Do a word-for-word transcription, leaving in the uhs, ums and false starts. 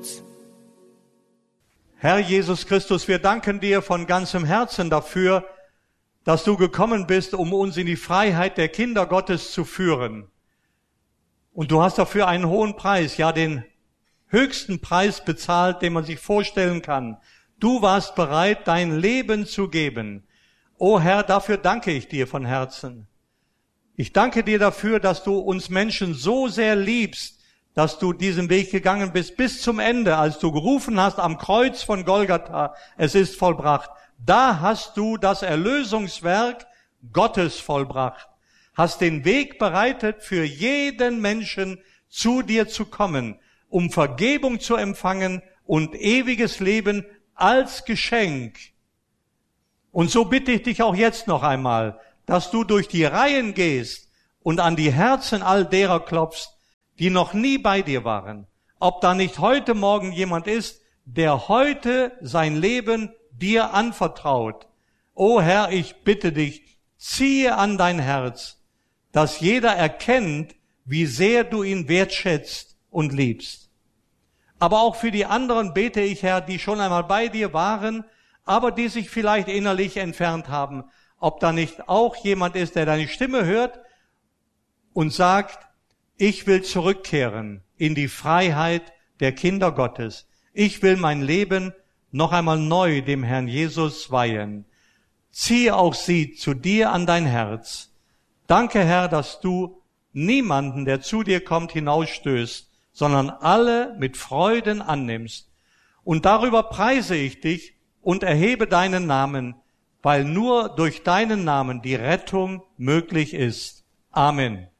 Schutz. Herr Jesus Christus, wir danken dir von ganzem Herzen dafür, dass du gekommen bist, um uns in die Freiheit der Kinder Gottes zu führen. Und du hast dafür einen hohen Preis, ja den höchsten Preis bezahlt, den man sich vorstellen kann. Du warst bereit, dein Leben zu geben. O Herr, dafür danke ich dir von Herzen. Ich danke dir dafür, dass du uns Menschen so sehr liebst, dass du diesen Weg gegangen bist bis zum Ende, als du gerufen hast am Kreuz von Golgatha, es ist vollbracht. Da hast du das Erlösungswerk Gottes vollbracht, hast den Weg bereitet für jeden Menschen, zu dir zu kommen, um Vergebung zu empfangen und ewiges Leben als Geschenk. Und so bitte ich dich auch jetzt noch einmal, dass du durch die Reihen gehst und an die Herzen all derer klopfst, die noch nie bei dir waren. Ob da nicht heute Morgen jemand ist, der heute sein Leben dir anvertraut. O Herr, ich bitte dich, ziehe an dein Herz, dass jeder erkennt, wie sehr du ihn wertschätzt und liebst. Aber auch für die anderen bete ich, Herr, die schon einmal bei dir waren, aber die sich vielleicht innerlich entfernt haben, ob da nicht auch jemand ist, der deine Stimme hört und sagt, ich will zurückkehren in die Freiheit der Kinder Gottes. Ich will mein Leben noch einmal neu dem Herrn Jesus weihen. Ziehe auch sie zu dir an dein Herz. Danke, Herr, dass du niemanden, der zu dir kommt, hinausstößt, sondern alle mit Freuden annimmst. Und darüber preise ich dich und erhebe deinen Namen, weil nur durch deinen Namen die Rettung möglich ist. Amen.